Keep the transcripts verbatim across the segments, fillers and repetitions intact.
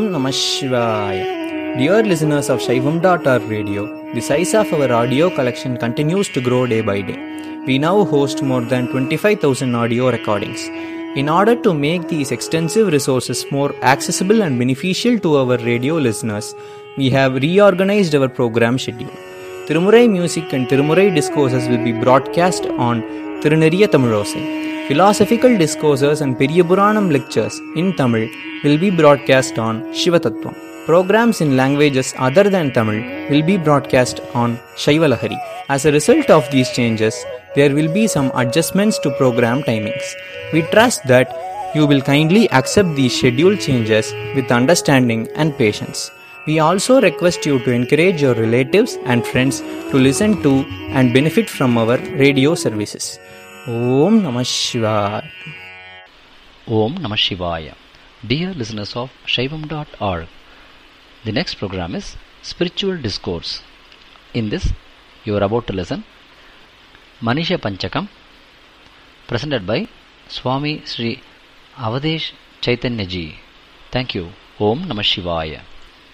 Namah Shivaya. Dear listeners of Shaivam dot org radio, the size of our audio collection continues to grow day by day. We now host more than twenty-five thousand audio recordings. In order to make these extensive resources more accessible and beneficial to our radio listeners, we have reorganized our program schedule. Tirumurai music and Tirumurai discourses will be broadcast on Tiruneriya Tamilosai. Philosophical discourses and Periyapuranam lectures in Tamil will be broadcast on Shivatattvam. Programs in languages other than Tamil will be broadcast on Shaivalahari. As a result of these changes, there will be some adjustments to program timings. We trust that you will kindly accept these schedule changes with understanding and patience. We also request you to encourage your relatives and friends to listen to and benefit from our radio services. Om Namah Shivaya. Om Namah Shivaya. Dear listeners of Shaivam dot org, the next program is Spiritual Discourse. In this, you are about to listen Manisha Panchakam, presented by Swami Sri Avadesh Chaitanya Ji. Thank you. Om Namah Shivaya.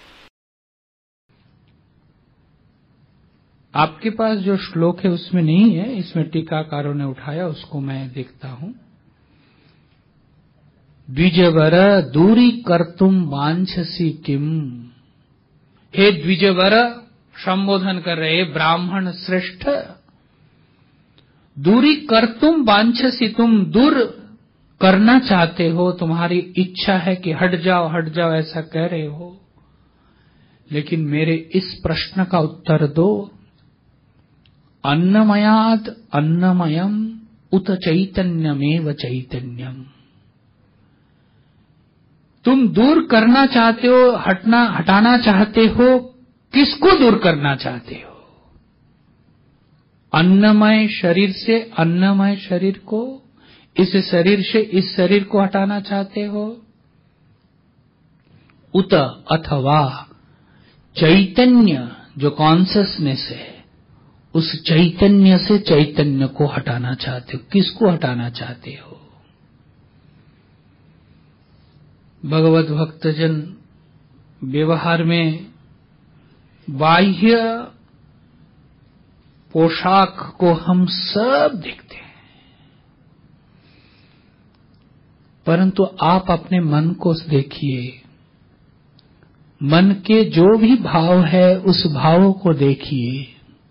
आपके पास जो श्लोक है उसमें नहीं है, इसमें टीकाकारों ने उठाया, उसको मैं देखता हूं। द्विजवर दूरी कर्तुम वांछसी किम। हे द्विजवर, संबोधन कर रहे ब्राह्मण श्रेष्ठ, दूरी कर्तुम वांछसी, तुम दूर करना चाहते हो, तुम्हारी इच्छा है कि हट जाओ हट जाओ, ऐसा कह रहे हो, लेकिन मेरे इस प्रश्न का उत्तर दो। अन्नमयाद अन्नमयम उत चैतन्यमेव चैतन्यम। तुम दूर करना चाहते हो, हटना हटाना चाहते हो, किसको दूर करना चाहते हो? अन्नमय शरीर से अन्नमय शरीर को, इस शरीर से इस शरीर को हटाना चाहते हो? उत अथवा चैतन्य जो कॉन्शसनेस है, उस चैतन्य से चैतन्य को हटाना चाहते हो। किसको हटाना चाहते हो? भगवत भक्तजन व्यवहार में बाह्य पोशाक को हम सब देखते हैं, परंतु आप अपने मन को देखिए। मन के जो भी भाव है उस भाव को देखिए।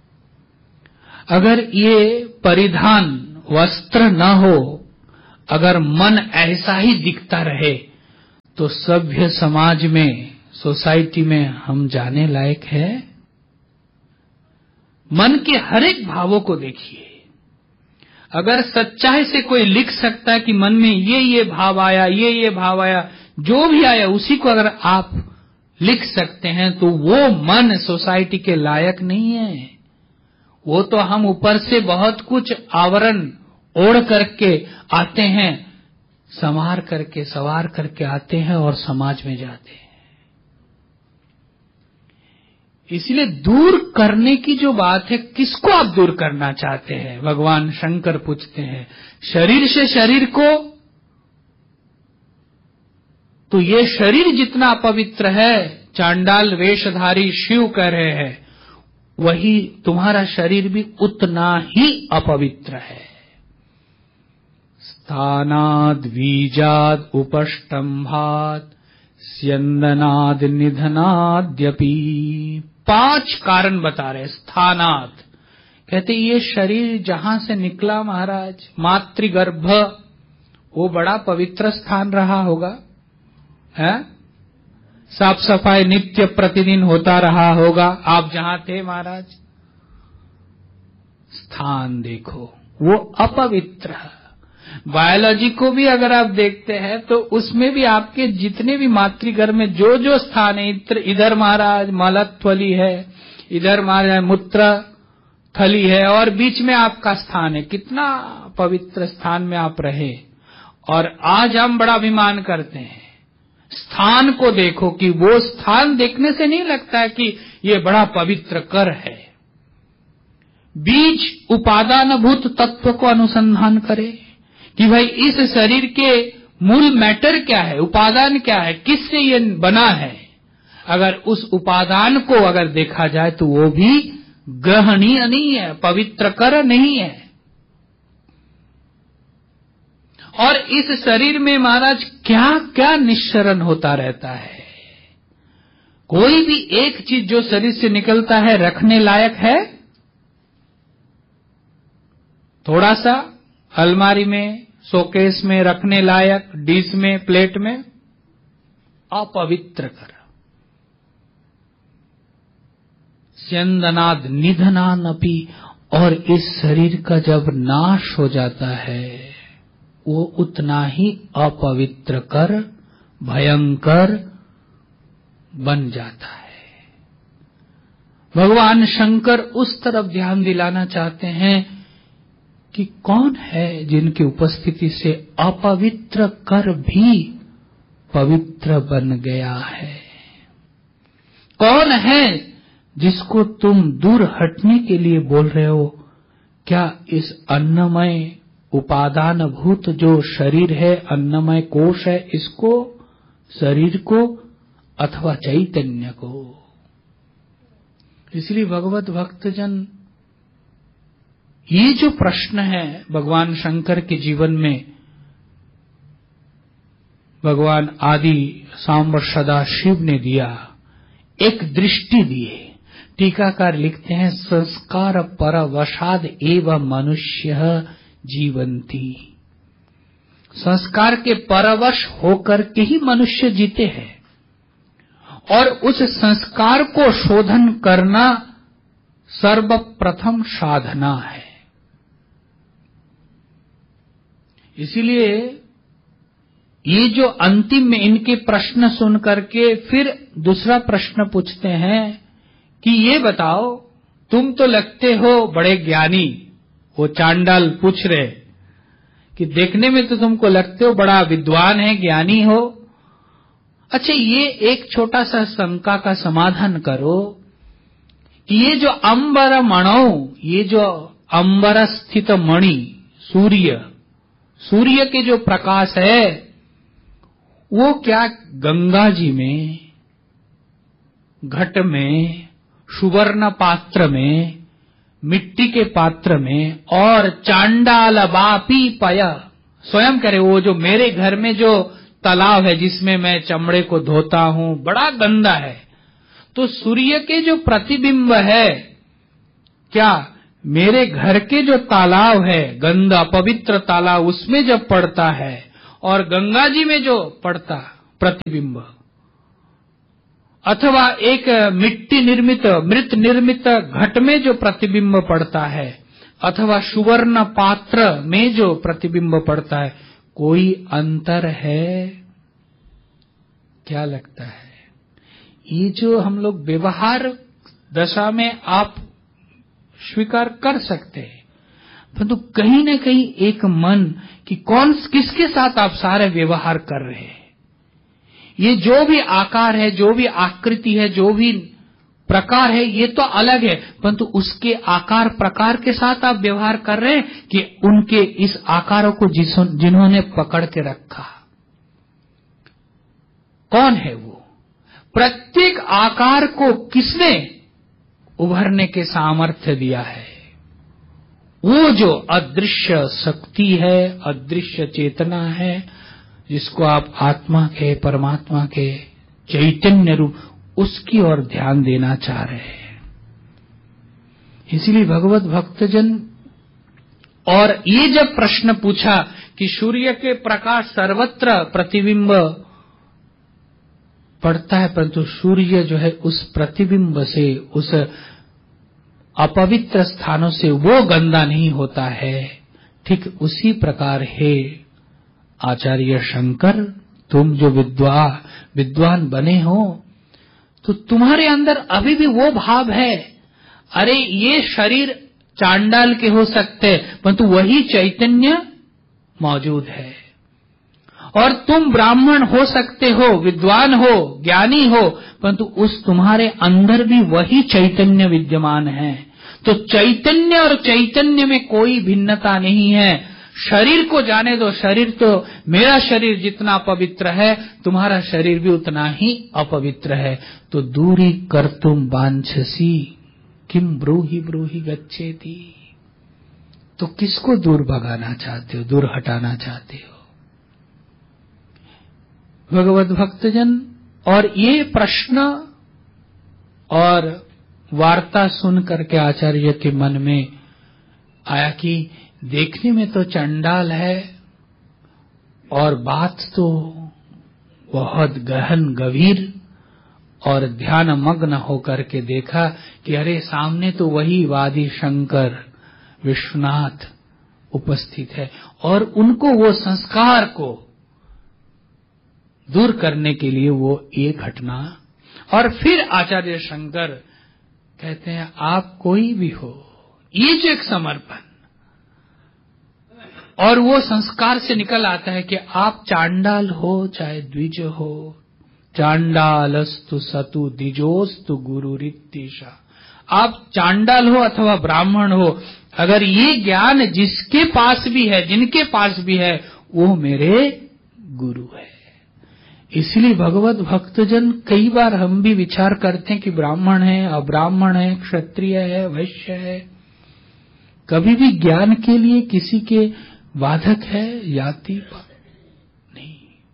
अगर ये परिधान वस्त्र न हो, अगर मन ऐसा ही दिखता रहे, तो सभ्य समाज में, सोसाइटी में हम जाने लायक है? मन के हर एक भावों को देखिए। अगर सच्चाई से कोई लिख सकता है कि मन में ये ये भाव आया, ये ये भाव आया, जो भी आया उसी को अगर आप लिख सकते हैं, तो वो मन सोसाइटी के लायक नहीं है। वो तो हम ऊपर से बहुत कुछ आवरण ओढ़ करके आते हैं, संवार करके सवार करके आते हैं और समाज में जाते हैं। इसलिए दूर करने की जो बात है, किसको आप दूर करना चाहते हैं? भगवान शंकर पूछते हैं। शरीर से शरीर को, तो ये शरीर जितना अपवित्र है, चांडाल वेशधारी शिव कह रहे हैं, वही तुम्हारा शरीर भी उतना ही अपवित्र है। स्थानाद बीजाद उपष्टंभात स्यंदनाद निधनाद्यपि। पांच कारण बता रहे। स्थानाद कहते ये शरीर जहां से निकला महाराज, मातृगर्भ, वो बड़ा पवित्र स्थान रहा होगा, है? साफ सफाई नित्य प्रतिदिन होता रहा होगा, आप जहां थे महाराज। स्थान देखो, वो अपवित्र है। बायोलॉजी को भी अगर आप देखते हैं तो उसमें भी आपके जितने भी मातृगर्भ में जो जो स्थान है, इधर महाराज मलथली है, इधर महाराज मूत्र थली है, और बीच में आपका स्थान है। कितना पवित्र स्थान में आप रहे। और आज हम बड़ा अभिमान करते हैं। स्थान को देखो कि वो स्थान देखने से नहीं लगता है कि ये बड़ा पवित्र कर है। बीज उपादानभूत तत्व को अनुसंधान करे कि भाई इस शरीर के मूल मैटर क्या है, उपादान क्या है, किससे ये बना है। अगर उस उपादान को अगर देखा जाए तो वो भी ग्रहणीय नहीं है, पवित्रकर नहीं है। और इस शरीर में महाराज क्या क्या निश्चरण होता रहता है। कोई भी एक चीज जो शरीर से निकलता है रखने लायक है? थोड़ा सा अलमारी में, शोकेस में रखने लायक, डिश में, प्लेट में? अपवित्र कर। स्यंदनाद निधनानपि, और इस शरीर का जब नाश हो जाता है वो उतना ही अपवित्र कर, भयंकर बन जाता है। भगवान शंकर उस तरफ ध्यान दिलाना चाहते हैं कि कौन है जिनकी उपस्थिति से अपवित्र कर भी पवित्र बन गया है। कौन है जिसको तुम दूर हटने के लिए बोल रहे हो? क्या इस अन्नमय उपादान भूत जो शरीर है, अन्नमय कोश है, इसको, शरीर को, अथवा चैतन्य को? इसलिए भगवत भक्तजन, ये जो प्रश्न है भगवान शंकर के जीवन में, भगवान आदि सांब सदा शिव ने दिया, एक दृष्टि दिए। टीकाकार लिखते हैं, संस्कार परवशाद एवं मनुष्य जीवंती। संस्कार के परवश होकर के ही मनुष्य जीते हैं, और उस संस्कार को शोधन करना सर्वप्रथम साधना है। इसीलिए ये जो अंतिम में इनके प्रश्न सुन करके फिर दूसरा प्रश्न पूछते हैं कि ये बताओ, तुम तो लगते हो बड़े ज्ञानी। वो चांडाल पूछ रहे कि देखने में तो तुमको लगते हो बड़ा विद्वान है, ज्ञानी हो। अच्छा, ये एक छोटा सा शंका का समाधान करो कि ये जो अंबर मणौ, ये जो अंबर स्थित मणि, सूर्य, सूर्य के जो प्रकाश है, वो क्या गंगा जी में, घट में, सुवर्ण पात्र में, मिट्टी के पात्र में, और चांडाल बापी पय, स्वयं करे, वो जो मेरे घर में जो तालाब है जिसमें मैं चमड़े को धोता हूं, बड़ा गंदा है। तो सूर्य के जो प्रतिबिंब है, क्या मेरे घर के जो तालाब है, गंदा पवित्र तालाब, उसमें जब पड़ता है, और गंगा जी में जो पड़ता प्रतिबिंब, अथवा एक मिट्टी निर्मित, मृत निर्मित घट में जो प्रतिबिंब पड़ता है, अथवा सुवर्ण पात्र में जो प्रतिबिंब पड़ता है, कोई अंतर है? क्या लगता है? ये जो हम लोग व्यवहार दशा में आप स्वीकार कर सकते हैं, परंतु कहीं न कहीं एक मन कि कौन किसके साथ आप सारे व्यवहार कर रहे हैं। ये जो भी आकार है, जो भी आकृति है, जो भी प्रकार है, ये तो अलग है, परंतु उसके आकार प्रकार के साथ आप व्यवहार कर रहे हैं कि उनके इस आकारों को जिन्होंने पकड़ के रखा, कौन है वो? प्रत्येक आकार को किसने उभरने के सामर्थ्य दिया है? वो जो अदृश्य शक्ति है, अदृश्य चेतना है, जिसको आप आत्मा के, परमात्मा के चैतन्य रूप, उसकी ओर ध्यान देना चाह रहे हैं। इसलिए भगवत भक्तजन, और ये जब प्रश्न पूछा कि सूर्य के प्रकाश सर्वत्र प्रतिबिंब पड़ता है, परंतु सूर्य जो है उस प्रतिबिंब से, उस अपवित्र स्थानों से वो गंदा नहीं होता है। ठीक उसी प्रकार है आचार्य शंकर, तुम जो विद्वा विद्वान बने हो, तो तुम्हारे अंदर अभी भी वो भाव है, अरे ये शरीर चांडाल के हो सकते, परंतु वही चैतन्य मौजूद है। और तुम ब्राह्मण हो सकते हो, विद्वान हो, ज्ञानी हो, परंतु उस तुम्हारे अंदर भी वही चैतन्य विद्यमान है। तो चैतन्य और चैतन्य में कोई भिन्नता नहीं है। शरीर को जाने दो, शरीर तो मेरा शरीर जितना पवित्र है तुम्हारा शरीर भी उतना ही अपवित्र है। तो दूरी कर्तुम वांछसी किम ब्रूहि ब्रूहि गच्छेति। तो किसको दूर भगाना चाहते हो, दूर हटाना चाहते हो? भगवत भक्तजन, और ये प्रश्न और वार्ता सुन करके आचार्य के मन में आया कि देखने में तो चंडाल है और बात तो बहुत गहन गंभीर, और ध्यान मग्न होकर के देखा कि अरे सामने तो वही वादी शंकर विश्वनाथ उपस्थित है, और उनको वो संस्कार को दूर करने के लिए वो ये घटना। और फिर आचार्य शंकर कहते हैं आप कोई भी हो, ये जो एक समर्पण, और वो संस्कार से निकल आता है कि आप चांडाल हो चाहे द्विज हो, चांडालस्तु सतु द्विजोस्तु गुरुरित्तिशा। आप चांडाल हो अथवा ब्राह्मण हो, अगर ये ज्ञान जिसके पास भी है, जिनके पास भी है, वो मेरे गुरु है। इसलिए भगवत भक्तजन, कई बार हम भी विचार करते हैं कि ब्राह्मण है, अब्राह्मण है, क्षत्रिय है, वैश्य है, कभी भी ज्ञान के लिए किसी के बाधक है जाति नहीं।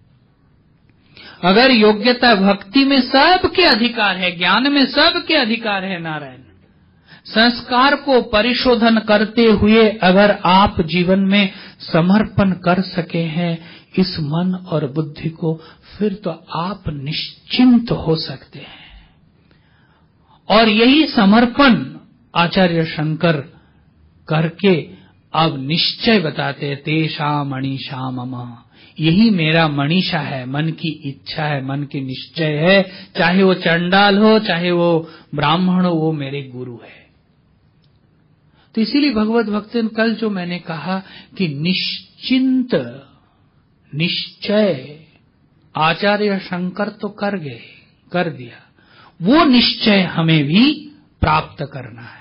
अगर योग्यता, भक्ति में सबके अधिकार है, ज्ञान में सबके अधिकार है। नारायण, संस्कार को परिशोधन करते हुए अगर आप जीवन में समर्पण कर सके हैं इस मन और बुद्धि को, फिर तो आप निश्चिंत हो सकते हैं। और यही समर्पण आचार्य शंकर करके अब निश्चय बताते हैं, तेषा मणिषा मम, यही मेरा मनीषा है, मन की इच्छा है, मन की निश्चय है, चाहे वो चंडाल हो चाहे वो ब्राह्मण हो, वो मेरे गुरु है। तो इसीलिए भगवत भक्तन, कल जो मैंने कहा कि निश्चिंत निश्चय आचार्य शंकर तो कर गए, कर दिया, वो निश्चय हमें भी प्राप्त करना है।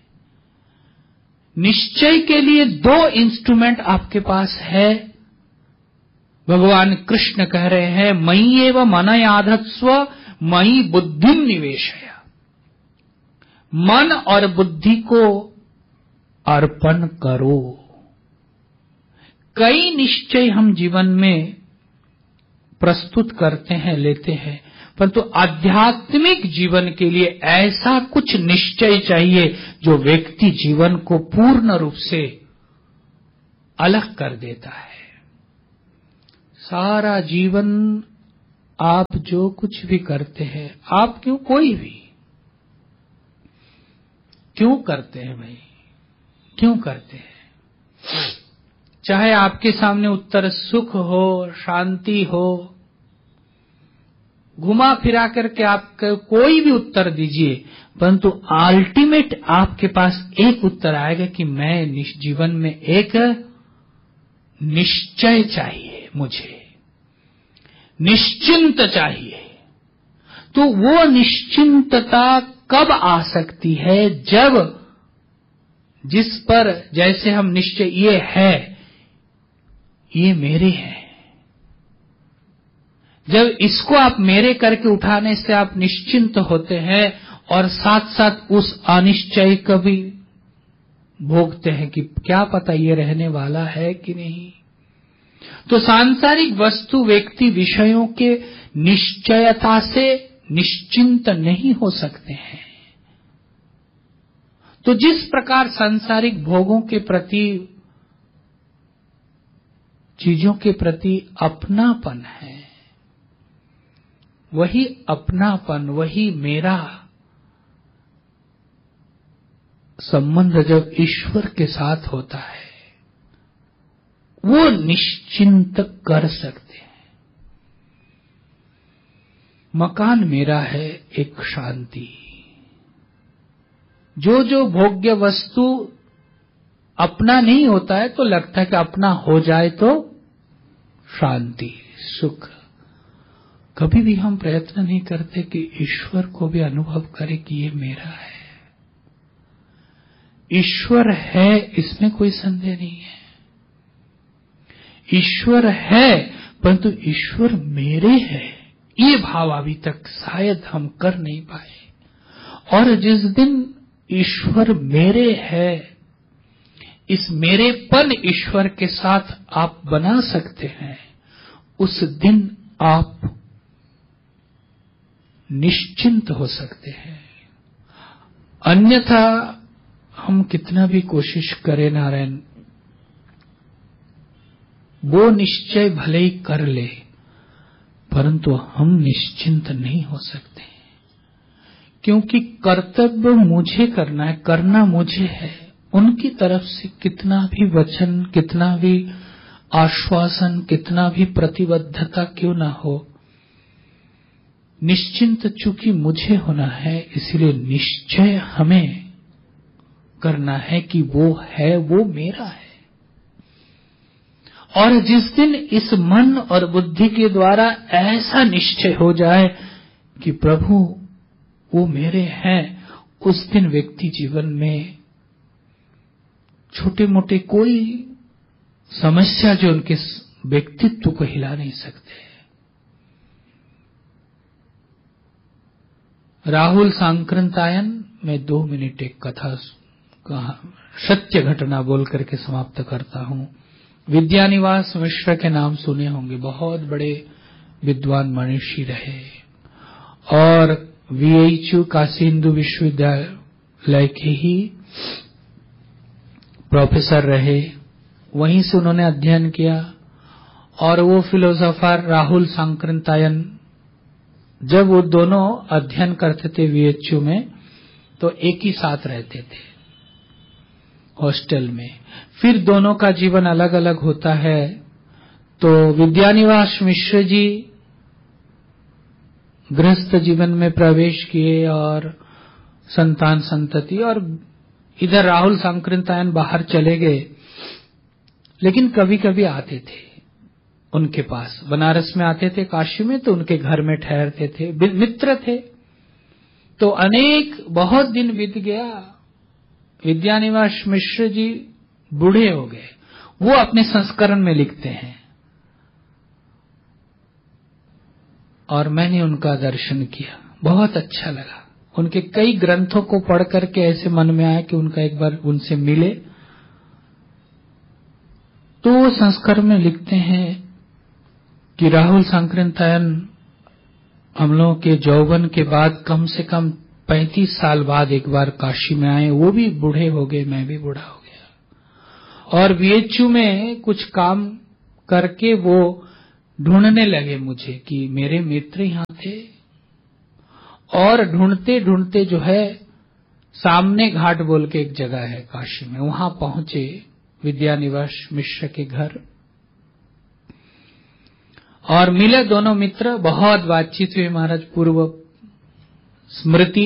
निश्चय के लिए दो इंस्ट्रूमेंट आपके पास है। भगवान कृष्ण कह रहे हैं, मयि एव मनयाधत्स्व मयि बुद्धिम निवेशय। मन और बुद्धि को अर्पण करो। कई निश्चय हम जीवन में प्रस्तुत करते हैं, लेते हैं, परंतु आध्यात्मिक जीवन के लिए ऐसा कुछ निश्चय चाहिए जो व्यक्ति जीवन को पूर्ण रूप से अलग कर देता है। सारा जीवन आप जो कुछ भी करते हैं, आप क्यों, कोई भी क्यों करते हैं भाई, क्यों करते हैं? चाहे आपके सामने उत्तर सुख हो, शांति हो, घुमा फिरा करके आप कोई भी उत्तर दीजिए, परंतु अल्टीमेट आपके पास एक उत्तर आएगा कि मैं जीवन में एक निश्चय चाहिए, मुझे निश्चिंत चाहिए। तो वो निश्चिंतता कब आ सकती है? जब जिस पर जैसे हम निश्चय, ये है, ये मेरे है, जब इसको आप मेरे करके उठाने से आप निश्चिंत होते हैं, और साथ साथ उस अनिश्चय को भी भोगते हैं कि क्या पता ये रहने वाला है कि नहीं। तो सांसारिक वस्तु, व्यक्ति, विषयों के निश्चयता से निश्चिंत नहीं हो सकते हैं। तो जिस प्रकार सांसारिक भोगों के प्रति, चीजों के प्रति अपनापन है, वही अपनापन, वही मेरा संबंध जब ईश्वर के साथ होता है, वो निश्चिंत कर सकते हैं। मकान मेरा है, एक शांति। जो जो भोग्य वस्तु अपना नहीं होता है तो लगता है कि अपना हो जाए तो शांति, सुख। कभी भी हम प्रयत्न नहीं करते कि ईश्वर को भी अनुभव करें कि ये मेरा है। ईश्वर है, इसमें कोई संदेह नहीं है, ईश्वर है परंतु ईश्वर मेरे है, ये भाव अभी तक शायद हम कर नहीं पाए। और जिस दिन ईश्वर मेरे है, इस मेरेपन ईश्वर के साथ आप बना सकते हैं, उस दिन आप निश्चिंत हो सकते हैं। अन्यथा हम कितना भी कोशिश करें नारायण, वो निश्चय भले ही कर ले परंतु हम निश्चिंत नहीं हो सकते, क्योंकि कर्तव्य मुझे करना है, करना मुझे है। उनकी तरफ से कितना भी वचन, कितना भी आश्वासन, कितना भी प्रतिबद्धता क्यों ना हो, निश्चिंत चूंकि मुझे होना है, इसलिए निश्चय हमें करना है कि वो है, वो मेरा है। और जिस दिन इस मन और बुद्धि के द्वारा ऐसा निश्चय हो जाए कि प्रभु वो मेरे हैं, उस दिन व्यक्ति जीवन में छोटे मोटे कोई समस्या जो उनके व्यक्तित्व को हिला नहीं सकते। राहुल सांक्रंतायन में दो मिनट एक कथा कहा, सत्य घटना बोल करके समाप्त करता हूं। विद्यानिवास मिश्र के नाम सुने होंगे, बहुत बड़े विद्वान मनीषी रहे और वीएचयू काशी हिंदू विश्वविद्यालय के ही प्रोफेसर रहे। वहीं से उन्होंने अध्ययन किया। और वो फिलोसोफर राहुल सांक्रंतायन, जब वो दोनों अध्ययन करते थे वीएचयू में, तो एक ही साथ रहते थे हॉस्टल में। फिर दोनों का जीवन अलग अलग होता है। तो विद्यानिवास मिश्र जी गृहस्थ जीवन में प्रवेश किए और संतान संतति, और इधर राहुल सांक्रंतायन बाहर चले गए, लेकिन कभी कभी आते थे उनके पास। बनारस में आते थे, काशी में, तो उनके घर में ठहरते थे, मित्र थे। तो अनेक बहुत दिन बीत गया, विद्यानिवास मिश्र जी बूढ़े हो गए। वो अपने संस्करण में लिखते हैं, और मैंने उनका दर्शन किया, बहुत अच्छा लगा। उनके कई ग्रंथों को पढ़ करके ऐसे मन में आया कि उनका एक बार उनसे मिले। तो वो संस्करण में लिखते हैं कि राहुल सांक्रंतायन हम लोगों के यौवन के बाद कम से कम पैंतीस साल बाद एक बार काशी में आए। वो भी बूढ़े हो गए, मैं भी बूढ़ा हो गया। और वीएचयू में कुछ काम करके वो ढूंढने लगे मुझे कि मेरे मित्र यहाँ थे। और ढूंढते ढूंढते जो है, सामने घाट बोल के एक जगह है काशी में, वहां पहुंचे विद्यानिवास मिश्र के घर और मिले दोनों मित्र। बहुत बातचीत हुई महाराज, पूर्व स्मृति।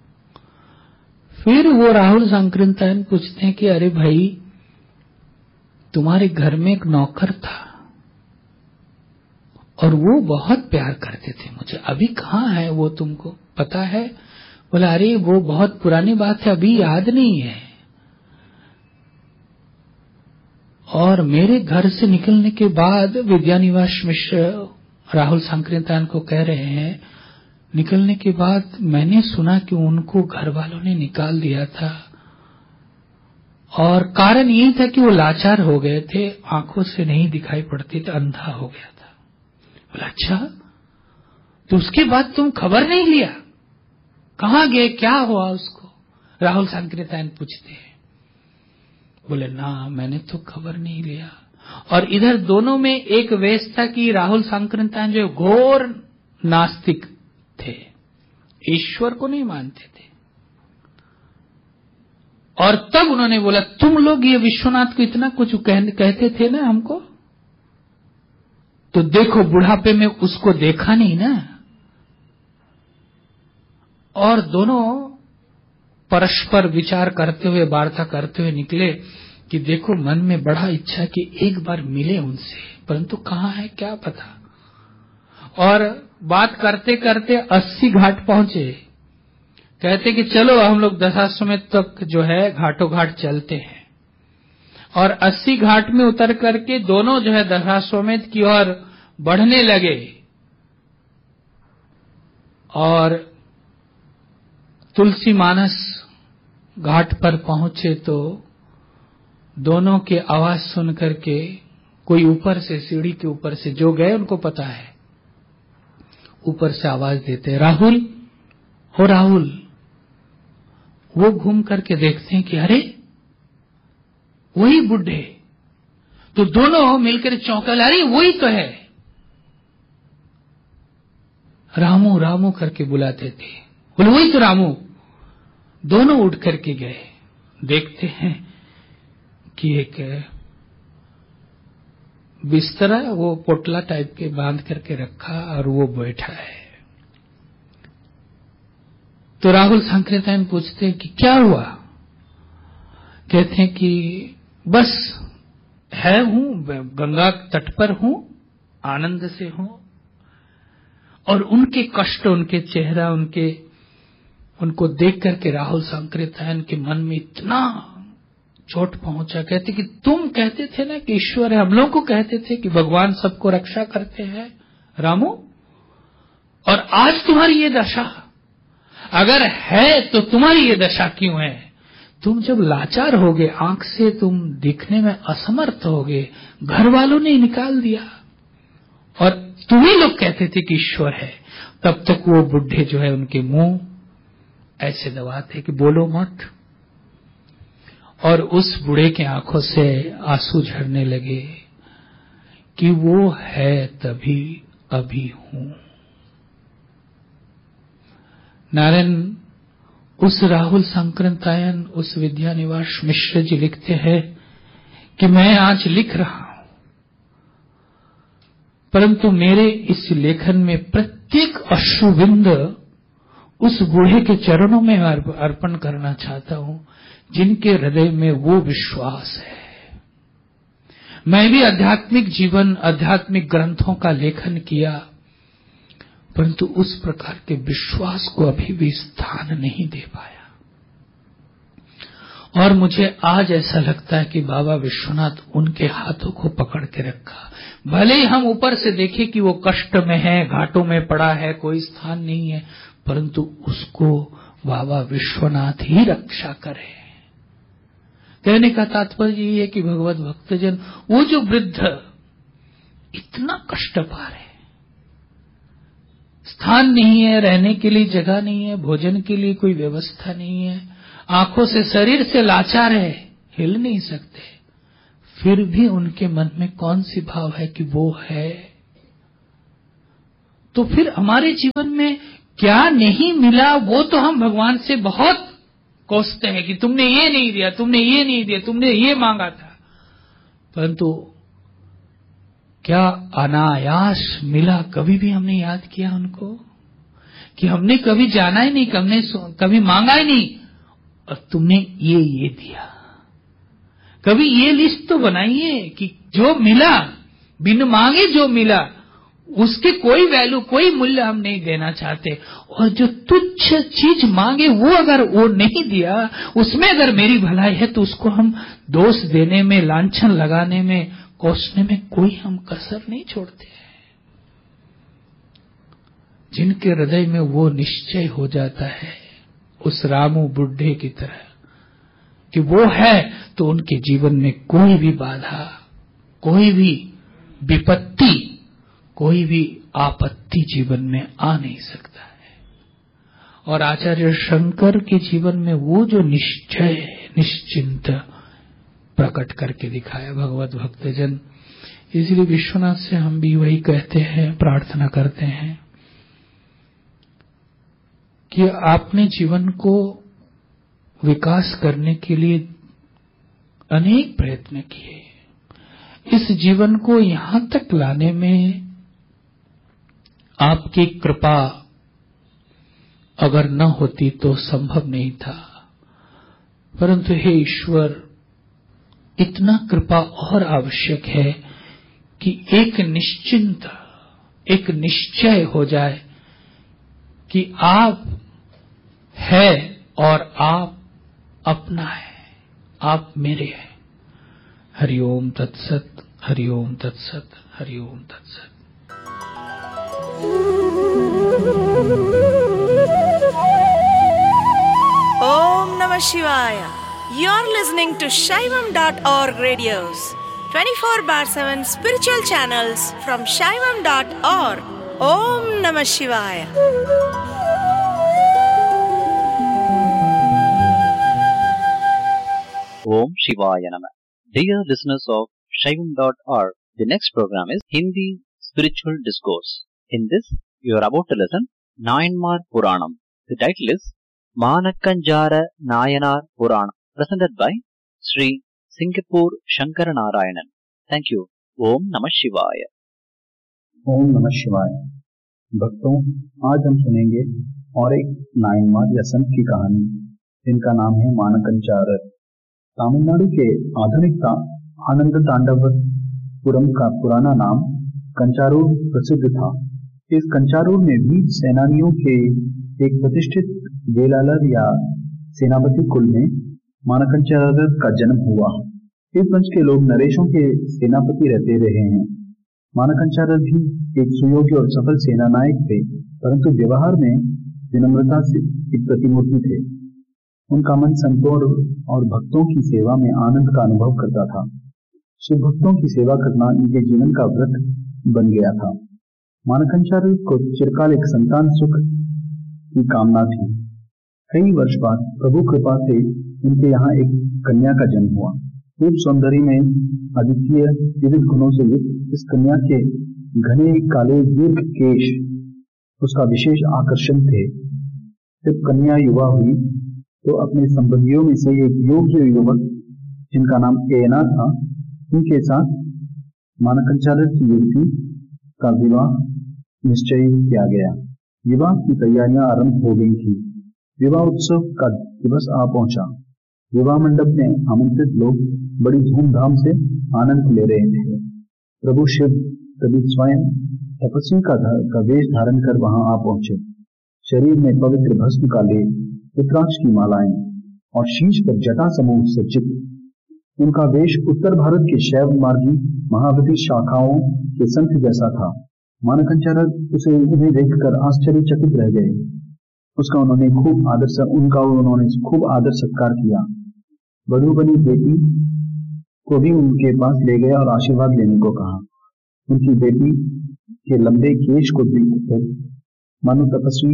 फिर वो राहुल सांक्रंतायन पूछते हैं कि अरे भाई, तुम्हारे घर में एक नौकर था और वो बहुत प्यार करते थे मुझे, अभी कहाँ है वो, तुमको पता है? बोला अरे वो बहुत पुरानी बात है, अभी याद नहीं है। और मेरे घर से निकलने के बाद विद्यानिवास मिश्र राहुल सांक्रंतायन को कह रहे हैं, निकलने के बाद मैंने सुना कि उनको घर वालों ने निकाल दिया था, और कारण यही था कि वो लाचार हो गए थे, आंखों से नहीं दिखाई पड़ती थी, अंधा हो गया था। बोला अच्छा, तो उसके बाद तुम खबर नहीं लिया? कहाँ गए, क्या हुआ उसको? राहुल सांक्रंतायन पूछते हैं। बोले ना, मैंने तो खबर नहीं लिया। और इधर दोनों में एक वेश था कि राहुल सांक्रंतायन जो घोर नास्तिक थे, ईश्वर को नहीं मानते थे। और तब उन्होंने बोला, तुम लोग ये विश्वनाथ को इतना कुछ कहते थे ना हमको, तो देखो बुढ़ापे में उसको देखा नहीं ना। और दोनों परस्पर विचार करते हुए, वार्ता करते हुए निकले कि देखो मन में बड़ा इच्छा कि एक बार मिले उनसे, परंतु कहाँ है क्या पता। और बात करते करते अस्सी घाट पहुंचे। कहते कि चलो हम लोग दशाश्वमेध तक जो है घाटों घाट चलते हैं। और अस्सी घाट में उतर करके दोनों जो है दशाश्वमेध की ओर बढ़ने लगे। और तुलसी मानस घाट पर पहुंचे तो दोनों की आवाज सुन करके कोई ऊपर से, सीढ़ी के ऊपर से, जो गए उनको पता है, ऊपर से आवाज देते, राहुल, हो राहुल। वो घूम करके देखते हैं कि अरे वही बुढ़े। तो दोनों मिलकर चौंकल, अरे वही तो है। रामू रामू करके बुलाते थे, बोले वही तो रामू। दोनों उठ करके गए, देखते हैं कि एक बिस्तरा वो पोटला टाइप के बांध करके रखा और वो बैठा है। तो राहुल संकीर्तन पूछते हैं कि क्या हुआ? कहते हैं कि बस है, हूं गंगा तट पर हूं, आनंद से हूं। और उनके कष्ट, उनके चेहरा, उनके उनको देख करके राहुल संकीर्तन के मन में इतना चोट पहुंचा। कहते कि तुम कहते थे ना कि ईश्वर है, हम लोगों को कहते थे कि भगवान सबको रक्षा करते हैं रामू, और आज तुम्हारी ये दशा। अगर है तो तुम्हारी ये दशा क्यों है? तुम जब लाचार होगे, आंख से तुम दिखने में असमर्थ होगे, घर वालों ने निकाल दिया और तुम्ही लोग कहते थे कि ईश्वर है। तब तक वो बुढ़े जो है उनके मुंह ऐसे दबाते कि बोलो मत। और उस बूढ़े के आंखों से आंसू झरने लगे कि वो है तभी अभी हूं। नारायण उस राहुल संकीर्तन, उस विद्यानिवास मिश्र जी लिखते हैं कि मैं आज लिख रहा हूं, परंतु मेरे इस लेखन में प्रत्येक अश्रुबिंद उस बूढ़े के चरणों में अर्पण करना चाहता हूं जिनके हृदय में वो विश्वास है। मैं भी आध्यात्मिक जीवन, आध्यात्मिक ग्रंथों का लेखन किया, परंतु उस प्रकार के विश्वास को अभी भी स्थान नहीं दे पाया। और मुझे आज ऐसा लगता है कि बाबा विश्वनाथ उनके हाथों को पकड़ के रखा। भले ही हम ऊपर से देखें कि वो कष्ट में है, घाटों में पड़ा है, कोई स्थान नहीं है, परंतु उसको बाबा विश्वनाथ ही रक्षा करे। कहने का तात्पर्य ये है कि भगवत भक्तजन, वो जो वृद्ध इतना कष्ट पा रहे, स्थान नहीं है, रहने के लिए जगह नहीं है, भोजन के लिए कोई व्यवस्था नहीं है, आंखों से, शरीर से लाचार है, हिल नहीं सकते, फिर भी उनके मन में कौन सी भाव है कि वो है। तो फिर हमारे जीवन में क्या नहीं मिला, वो तो हम भगवान से बहुत कोसते हैं कि तुमने ये नहीं दिया, तुमने ये नहीं दिया, तुमने ये मांगा था, परंतु क्या अनायास मिला? कभी भी हमने याद किया उनको कि हमने कभी जाना ही नहीं, हमने कभी मांगा ही नहीं, और तुमने ये ये दिया। कभी ये लिस्ट तो बनाइए कि जो मिला, बिन मांगे जो मिला, उसके कोई वैल्यू, कोई मूल्य हम नहीं देना चाहते। और जो तुच्छ चीज मांगे वो अगर वो नहीं दिया, उसमें अगर मेरी भलाई है, तो उसको हम दोष देने में, लांछन लगाने में, कोसने में कोई हम कसर नहीं छोड़ते हैं। जिनके हृदय में वो निश्चय हो जाता है, उस रामू बुढ़े की तरह कि वो है, तो उनके जीवन में कोई भी बाधा, कोई भी विपत्ति, कोई भी आपत्ति जीवन में आ नहीं सकता है। और आचार्य शंकर के जीवन में वो जो निश्चय, निश्चिंत प्रकट करके दिखाया भगवत भक्तजन। इसलिए विश्वनाथ से हम भी वही कहते हैं, प्रार्थना करते हैं कि आपने जीवन को विकास करने के लिए अनेक प्रयत्न किए। इस जीवन को यहां तक लाने में आपकी कृपा अगर न होती तो संभव नहीं था, परंतु हे ईश्वर, इतना कृपा और आवश्यक है कि एक निश्चिंत, एक निश्चय हो जाए कि आप है और आप अपना है, आप मेरे हैं। हरि ओम तत्सत, हरि ओम तत्सत, हरि ओम तत्सत। Om Namah Shivaya. You're listening to Shaivam dot org radios, twenty-four bar seven spiritual channels from Shaivam dot org. Om Namah Shivaya. Om Shivaya Namah. Dear listeners of Shaivam dot org, the next program is Hindi Spiritual Discourse. In this, you are about to listen Nayanmar Puranam. The title is Manakkanjara Nayanar Purana, presented by Sri Singapore Shankara Narayanan. Thank you. Om Namah Shivaya. ओम नमः शिवाय। भक्तों, आज हम सुनेंगे और एक नायनमार या संत की कहानी, जिनका नाम है मानकंचारर। तमिलनाडु के आधुनिक आनंद तांडवपुरम का पुराना नाम कंचारूर प्रसिद्ध था। इस कंचारूर में वीर सेनानियों के एक प्रतिष्ठित वेलालर या सेनापति कुल में मानकंचारर का जन्म हुआ। इस वंश के लोग नरेशों के सेनापति रहते रहे हैं। मानकंचारर भी एक सुयोग्य और सफल सेना नायक थे, परंतु व्यवहार में विनम्रता से एक प्रतिमूर्ति थे। उनका मन संतों और भक्तों की सेवा में आनंद का अनुभव करता था। शिव भक्तों की सेवा करना इनके जीवन का व्रत बन गया था। मानकंचारर को चिरकाल एक संतान सुख की कामना थी। कई वर्ष बाद प्रभु कृपा से उनके यहाँ एक कन्या का जन्म हुआ। रूप सौंदर्य में अद्वितीय विविध गुणों से युक्त इस कन्या के घने काले दीर्घ केश उसका विशेष आकर्षण थे। जब कन्या युवा हुई तो अपने संबंधियों में से एक योग्य युवक जिनका नाम एना था, उनके साथ मानकंचारर की युवती का विवाह निश्चय किया गया। विवाह की तैयारियां आरंभ हो गई थी। विवाह उत्सव का दिवस आ पहुंचा। विवाह मंडप में आमंत्रित लोग बड़ी धूमधाम से आनंद ले रहे थे। प्रभु शिव तभी स्वयं तपस्वी का, का वेश धारण कर वहां आ पहुंचे। शरीर में पवित्र भस्म का लेप, रुद्राक्ष की मालाएं और शीश पर जटा समूह सज्जित। उनका वेश उत्तर भारत के शैव मार्गी महावती शाखाओं के संत जैसा था। मानकंचारर उसे उन्हें देखकर आश्चर्यचकित रह गए। उसका उन्होंने खूब आदर उनका उन्होंने खूब आदर सत्कार किया। वधू बनी बेटी को भी उनके पास ले गया और आशीर्वाद लेने को कहा। उनकी बेटी के लंबे केश को देखकर मानो तपस्वी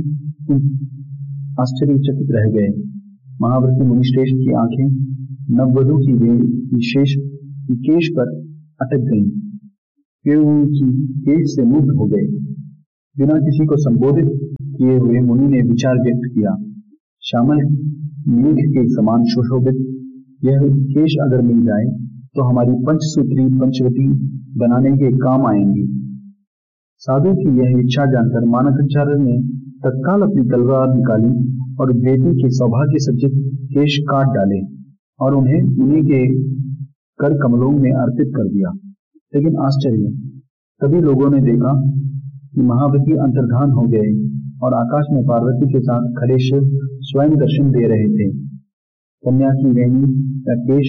आश्चर्यचकित रह गए। महाव्रती मुनिश्रेष्ठ की आंखें नववधू की विशेष केश पर अटक गईं। वे उनकी केश से मुग्ध हो गए। बिना किसी को संबोधित किए हुए मुनि ने विचार व्यक्त किया। श्यामल मेघ के समान सुशोभित यह केश अगर मिल जाए तो हमारी पंचसूत्री पंचवटी बनाने के काम आएंगी। साधु की यह इच्छा जानकर मानकंचारर ने तत्काल अपनी तलवार निकाली और बेटी के सौभाग्य सज्जित केश काट डाले और उन्हें उन्हीं के कर कमलों में अर्पित कर दिया। लेकिन आश्चर्य, तभी लोगों ने देखा कि महावती अंतर्धान हो गए और आकाश में पार्वती के साथ खड़े शिव स्वयं दर्शन दे रहे थे। कन्या की वेणी या केश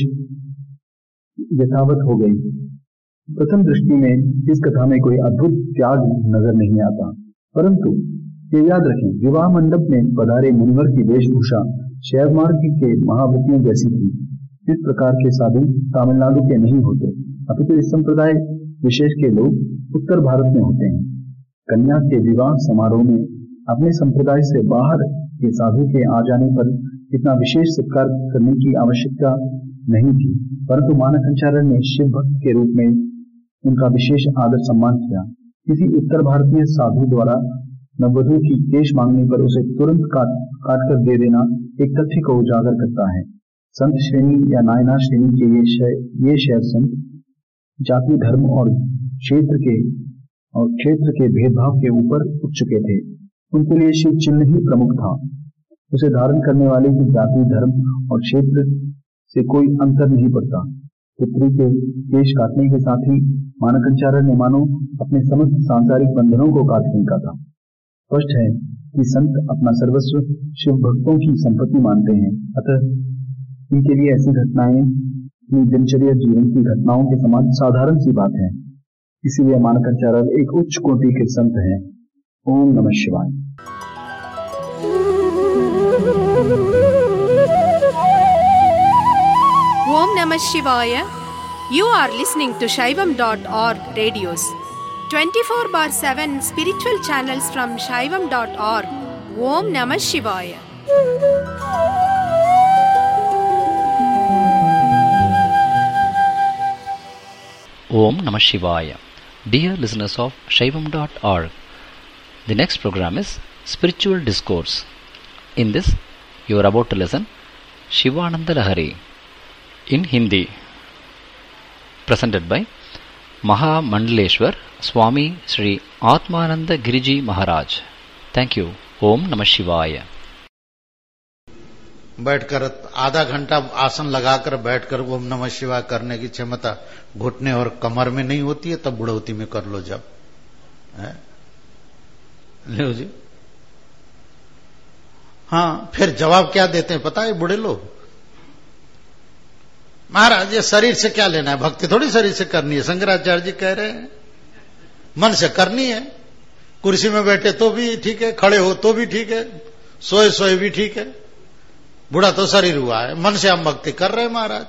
यथावत हो गई। प्रथम दृष्टि में इस कथा में कोई अद्भुत त्याग नजर नहीं आता, परंतु ये याद रखें, विवाह मंडप में पधारे मुनिवर की वेशभूषा शैव मार्ग के महावतियों जैसी थी। इस प्रकार के साधु तमिलनाडु के नहीं होते, अपितु इस संप्रदाय विशेष के लोग उत्तर भारत में होते हैं। कन्या के विवाह समारोह में अपने संप्रदाय से बाहर के साधु के आ जाने पर इतना विशेष सत्कार करने की आवश्यकता नहीं थी, परंतु मानकंचारर ने शिव भक्त के रूप में उनका विशेष आदर सम्मान किया। किसी उत्तर भारतीय साधु द्वारा नववधू की केश मांगने पर उसे तुरंत काट काट कर दे देना एक तथ्य को उजागर करता है। संत श्रेणी या नायना श्रेणी के ये शय, ये शैव संत जाति धर्म और क्षेत्र के और क्षेत्र के भेदभाव के ऊपर उठ चुके थे। उनके लिए शिव चिन्ह ही प्रमुख था। उसे धारण करने वाले की जाति धर्म और क्षेत्र से कोई अंतर नहीं पड़ता। पुत्री के केश काटने के साथ ही मानकंचारर ने मानो अपने समस्त सांसारिक बंधनों को काट फेंका था। स्पष्ट है कि संत अपना सर्वस्व शिव भक्तों की संपत्ति मानते हैं, अतः इनके लिए ऐसी घटनाएं अपनी दिनचर्या जीवन की घटनाओं के समान साधारण सी बात है। इसीलिए मानकाचार्य एक उच्च कोटि के संत हैं। ओम नमः शिवाय। Om Namah Shivaya. You are listening to Shaivam dot org radios. twenty-four bar seven spiritual channels from Shaivam dot org. Om Namah Shivaya. Om Namah Shivaya. Dear listeners of Shaivam dot org, the next program is Spiritual Discourse. In this, you are about to listen Shivananda Lahari in Hindi, presented by Maha Mandaleshwar Swami Sri Atmananda Giriji Maharaj. Thank you. Om Namah Shivaya. बैठकर आधा घंटा आसन लगाकर बैठकर ओम नमः शिवाय करने की क्षमता घुटने और कमर में नहीं होती है, तब बुढ़ौती में कर लो जब है? लो जी। हाँ, फिर जवाब क्या देते हैं पता है बूढ़े लोग? महाराज ये शरीर से क्या लेना है, भक्ति थोड़ी शरीर से करनी है। शंकराचार्य जी कह रहे हैं मन से करनी है। कुर्सी में बैठे तो भी ठीक है, खड़े हो तो भी ठीक है, सोए सोए भी ठीक है। बूढ़ा तो शरीर हुआ है, मन से हम भक्ति कर रहे हैं महाराज।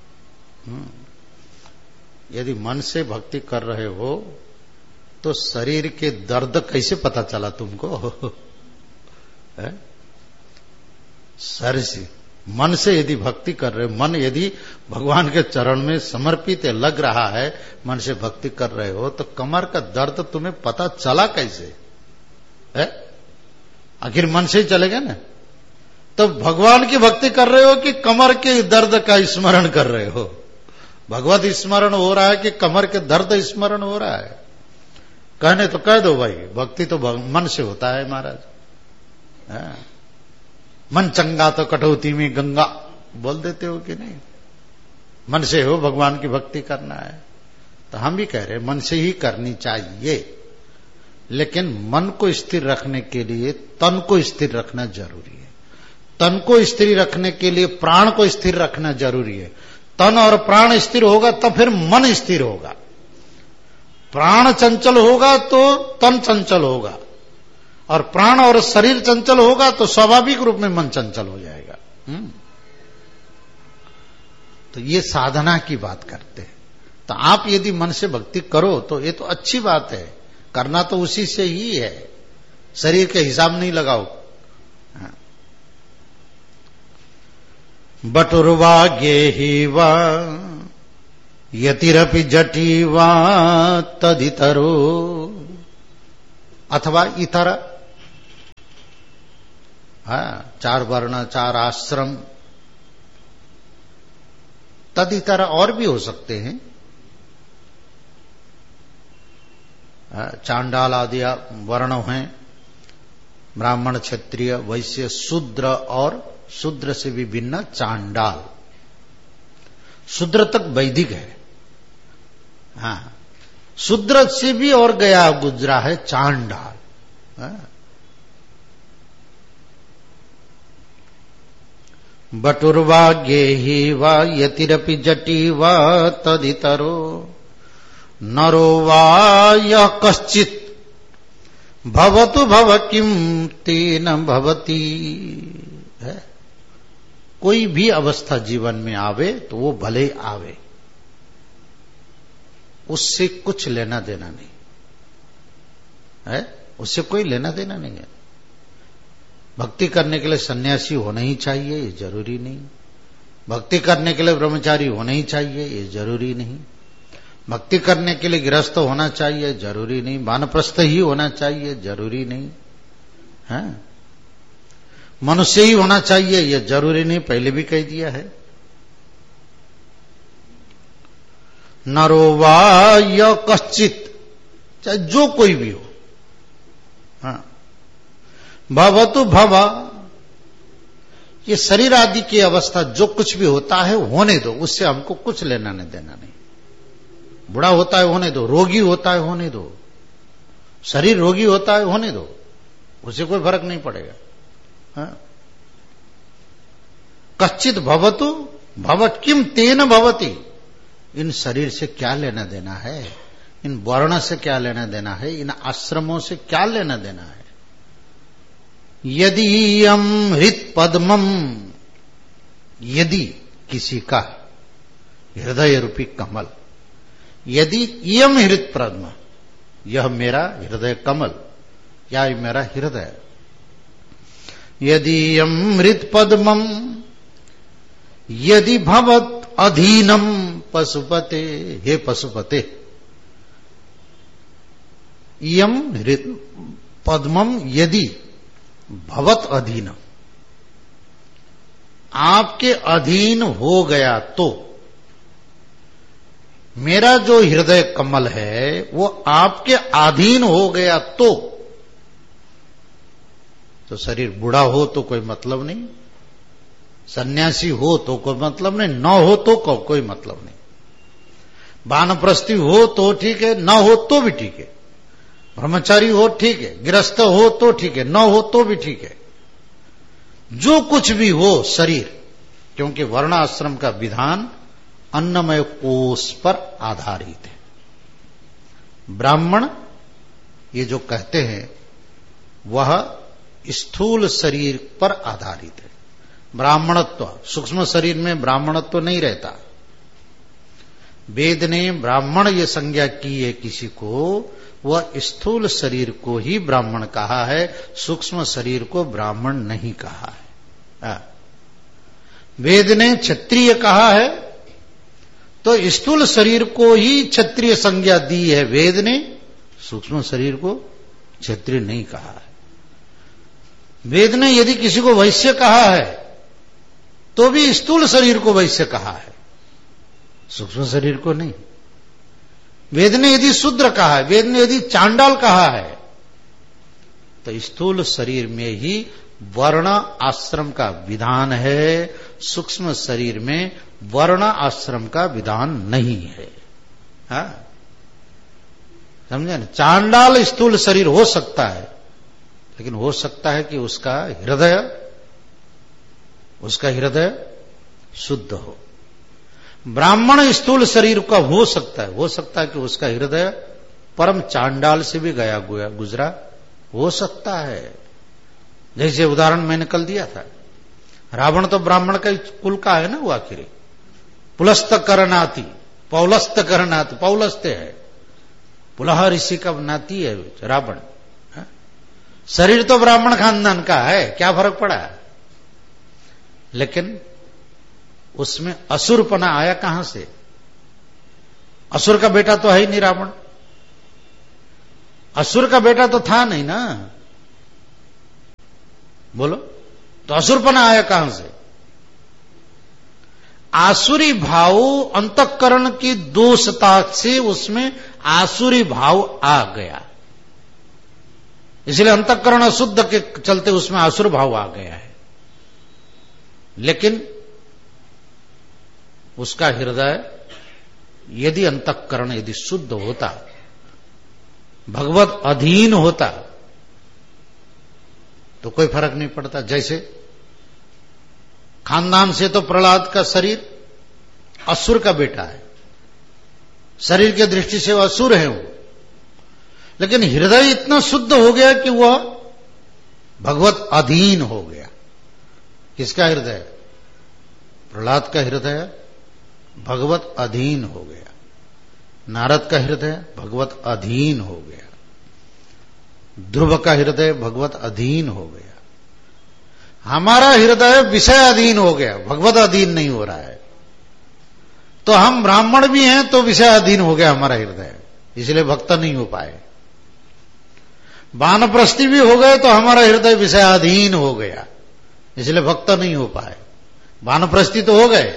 यदि मन से भक्ति कर रहे हो तो शरीर के दर्द कैसे पता चला तुमको? है? शरीर से मन से यदि भक्ति कर रहे हो, मन यदि भगवान के चरण में समर्पित है, लग रहा है, मन से भक्ति कर रहे हो, तो कमर का दर्द तुम्हें पता चला कैसे? है? आखिर मन से ही चलेगा ना। तो भगवान की भक्ति कर रहे हो कि कमर के दर्द का स्मरण कर रहे हो? भगवत स्मरण हो रहा है कि कमर के दर्द स्मरण हो रहा है? कहने तो कह दो भाई, भक्ति तो मन से होता है महाराज। है? मन चंगा तो कटौती में गंगा, बोल देते हो कि नहीं? मन से हो भगवान की भक्ति करना है तो हम भी कह रहे हैं मन से ही करनी चाहिए, लेकिन मन को स्थिर रखने के लिए तन को स्थिर रखना जरूरी है। तन को स्थिर रखने के लिए प्राण को स्थिर रखना जरूरी है। तन और प्राण स्थिर होगा तब फिर मन स्थिर होगा। प्राण चंचल होगा तो तन चंचल होगा, और प्राण और शरीर चंचल होगा तो स्वाभाविक रूप में मन चंचल हो जाएगा। हुँ? तो ये साधना की बात करते हैं। तो आप यदि मन से भक्ति करो तो ये तो अच्छी बात है, करना तो उसी से ही है, शरीर के हिसाब नहीं लगाओ। बटुर्वा गेहि वा यतिरपि जटी वा तदितरो, अथवा इतर। हाँ, चार वर्ण चार आश्रम, तदितर और भी हो सकते हैं। चांडाल आदि वर्ण हैं, ब्राह्मण क्षत्रिय वैश्य शूद्र, और शूद्र से भी भिन्न चांडाल। शूद्र तक वैदिक है। हाँ, शूद्र से भी और गया गुजरा है चांडाल। हाँ? बटुर्वा गेहि वा यतिरपि जटी वा तदितरो, नरो वा यः कश्चित् भवतु भव किम तेन भवति। है? कोई भी अवस्था जीवन में आवे तो वो भले आवे, उससे कुछ लेना देना नहीं है, उससे कोई लेना देना नहीं है। भक्ति करने के लिए सन्यासी होना ही चाहिए ये जरूरी नहीं, भक्ति करने के लिए ब्रह्मचारी होना ही चाहिए ये जरूरी नहीं, भक्ति करने के लिए गृहस्थ होना चाहिए जरूरी नहीं, वानप्रस्थ ही होना चाहिए जरूरी नहीं है, मनुष्य ही होना चाहिए ये जरूरी नहीं, पहले भी कह दिया है। नरो वा य कश्चित, चाहे जो कोई भी हो। हाँ, भवतु भवा, ये शरीर आदि की अवस्था जो कुछ भी होता है होने दो, उससे हमको कुछ लेना नहीं देना नहीं। बुढ़ा होता है होने दो, रोगी होता है होने दो, शरीर रोगी होता है होने दो, उसे कोई फर्क नहीं पड़ेगा। हाँ? कश्चित भवतु भवत किम तेन भवती, इन शरीर से क्या लेना देना है, इन वर्ण से क्या लेना देना है, इन आश्रमों से क्या लेना देना है। यदि यम हृत पद्मम, यदि किसी का हृदय रूपी कमल, यदि यम हृत पद्म, यह मेरा हृदय कमल या मेरा हृदय, यदि यम हृत पद्मम यदि भवत अधीनम पशुपते, हे पशुपते, यम हृत पद्मम यदि भवत अधीनम, आपके अधीन हो गया तो, मेरा जो हृदय कमल है वो आपके अधीन हो गया तो, तो शरीर बूढ़ा हो तो कोई मतलब नहीं, सन्यासी हो तो कोई मतलब नहीं, न हो तो को, कोई मतलब नहीं, वानप्रस्थी हो तो ठीक है, न हो तो भी ठीक है, ब्रह्मचारी हो ठीक है, गृहस्थ हो तो ठीक है, न हो तो भी ठीक है, जो कुछ भी हो शरीर, क्योंकि वर्ण आश्रम का विधान अन्नमय कोष पर आधारित है। ब्राह्मण ये जो कहते हैं वह स्थूल शरीर पर आधारित है। ब्राह्मणत्व, सूक्ष्म शरीर में ब्राह्मणत्व नहीं रहता। वेद ने ब्राह्मण ये संज्ञा की है किसी को, वह स्थूल शरीर को ही ब्राह्मण कहा है, सूक्ष्म शरीर को ब्राह्मण नहीं कहा है। वेद ने क्षत्रिय कहा है तो स्थूल शरीर को ही क्षत्रिय संज्ञा दी है वेद ने, सूक्ष्म शरीर को क्षत्रिय नहीं कहा है। वेद ने यदि किसी को वैश्य कहा है तो भी स्थूल शरीर को वैश्य कहा है, सूक्ष्म शरीर को नहीं। वेद ने यदि शूद्र कहा है, वेद ने यदि चांडाल कहा है, तो स्थूल शरीर में ही वर्ण आश्रम का विधान है, सूक्ष्म शरीर में वर्ण आश्रम का विधान नहीं है। हाँ? समझे ना? चांडाल स्थूल शरीर हो सकता है, लेकिन हो सकता है कि उसका हृदय उसका हृदय शुद्ध हो। ब्राह्मण स्थूल शरीर का हो सकता है, हो सकता है कि उसका हृदय परम चांडाल से भी गया गुजरा हो सकता है। जैसे उदाहरण मैंने कल दिया था, रावण तो ब्राह्मण का कुल का है ना, वो आखिर पुलस्त करनाती, पौलस्त करनाती, पौलस्त है, पुलह ऋषि का नाती है रावण। शरीर तो ब्राह्मण खानदान का है, क्या फर्क पड़ा? लेकिन उसमें असुरपना आया कहां से? असुर का बेटा तो है ही नहीं रावण, असुर का बेटा तो था नहीं ना, बोलो, तो असुरपना आया कहां से? आसुरी भाव अंतःकरण की दोषता से उसमें आसुरी भाव आ गया, इसलिए अंतःकरण अशुद्ध के चलते उसमें आसुर भाव आ गया है। लेकिन उसका हृदय यदि अंतःकरण यदि शुद्ध होता, भगवत अधीन होता, तो कोई फर्क नहीं पड़ता। जैसे खानदान से तो प्रहलाद का शरीर असुर का बेटा है, शरीर की दृष्टि से वह असुर है वो, लेकिन हृदय इतना शुद्ध हो गया कि वह भगवत अधीन हो गया। किसका हृदय? प्रहलाद का हृदय भगवत अधीन हो गया, नारद का हृदय भगवत अधीन हो गया, ध्रुव का हृदय भगवत अधीन हो गया। हमारा हृदय विषय अधीन हो गया, भगवत अधीन नहीं हो रहा है। तो हम ब्राह्मण भी हैं तो विषय अधीन हो गया हमारा हृदय, इसलिए भक्त नहीं हो पाए। वानप्रस्थी भी हो गए तो हमारा हृदय विषयाधीन हो गया, इसलिए भक्त नहीं हो पाए। वानप्रस्थी तो हो गए,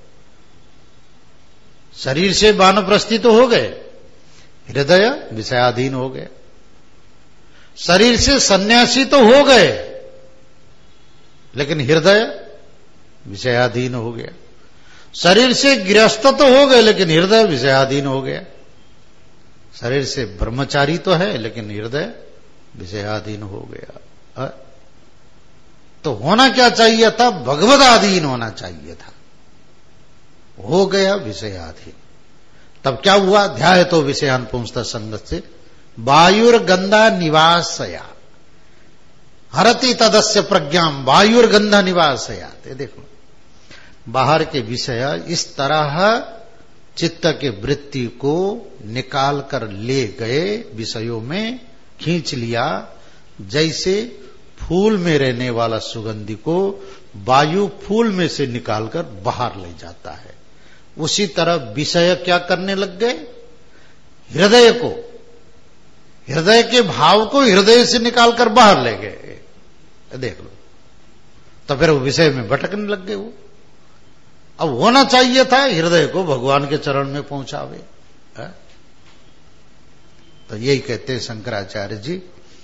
शरीर से वानप्रस्थी तो हो गए, हृदय विषयाधीन हो गया। शरीर से सन्यासी तो हो गए, लेकिन हृदय विषयाधीन हो गया। शरीर से गृहस्थ तो हो गए, लेकिन हृदय विषयाधीन हो गया। शरीर से ब्रह्मचारी तो है, लेकिन हृदय विषयाधीन हो गया। तो होना क्या चाहिए था? भगवदाधीन होना चाहिए था। हो गया विषयाधीन। तब क्या हुआ? ध्याय तो विषयान पुंसता संगत से वायुर्गंधा निवासया हरति तदस्य प्रज्ञाम वायुर्गंधा निवासया। देखो बाहर के विषय इस तरह चित्त के वृत्ति को निकाल कर ले गए, विषयों में खींच लिया, जैसे फूल में रहने वाला सुगंधी को वायु फूल में से निकालकर बाहर ले जाता है। उसी तरह विषय क्या करने लग गए? हृदय को, हृदय के भाव को हृदय से निकालकर बाहर ले गए। देख लो, तो फिर वो विषय में भटकने लग गए। वो अब होना चाहिए था हृदय को भगवान के चरण में पहुंचावे। है? तो यही कहते हैं शंकराचार्य जी,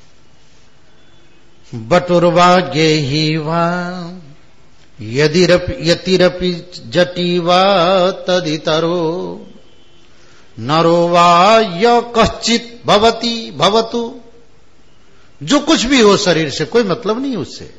बटुर्वा गेही वा यदिरपि यतिरपि जटीवा तदितरो नरो वा य कश्चित भवति भवतु। जो कुछ भी हो शरीर से कोई मतलब नहीं उससे।